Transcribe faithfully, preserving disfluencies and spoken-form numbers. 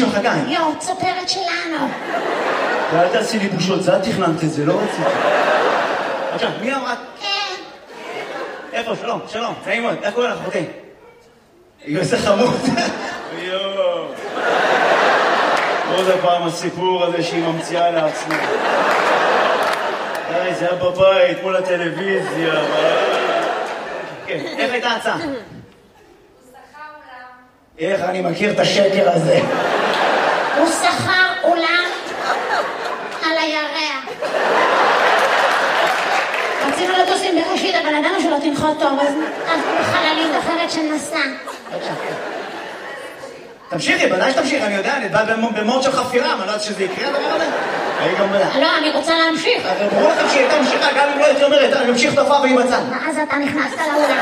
בשם חגי. יואו, צפרת שלנו. ואל תעשי לי בושות, זה את תכננת את זה, לא רציתי. עכשיו, מי אמרת? כן. איפה? שלום, שלום, נעים מאוד, איך קוראים לך, אחותי? איזה חמוד. יואו. עוד הפעם הסיפור הזה שהיא ממציאה לעצמה. די, זה היה בבית, מול הטלוויזיה. כן, איך הייתה ההצעה? הוא שכר אולם. איך אני מכיר את השקר הזה? הוא שכר אולם על הירח. רצינו לטוס עם בראשית, אבל ידענו שלא תנחות טוב, אז בחללית אחרת שנסע. תמשיכי, בוודאי שתמשיכי, אני יודע, אני בא במוד של חפירה, אני לא יודעת שזה יקרה הדבר הזה. לא, אני רוצה להמשיך. ברור לכם שהיא הייתה ממשיכה, גם אם לא הייתי אומרת, אני ממשיך תופעה והיא בצד. ואז אתה נכנסת לאולם.